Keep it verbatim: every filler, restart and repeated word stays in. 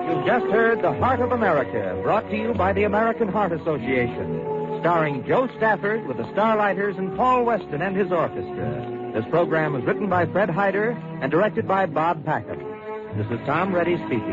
You've just heard The Heart of America, brought to you by the American Heart Association, starring Joe Stafford with the Starlighters and Paul Weston and his orchestra. This program was written by Fred Hyder and directed by Bob Packham. This is Tom Reddy speaking.